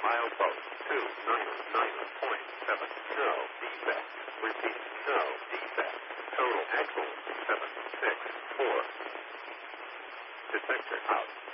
Milepost 299.7. No defect. Repeat, no defect. Total axle 764. Detector out.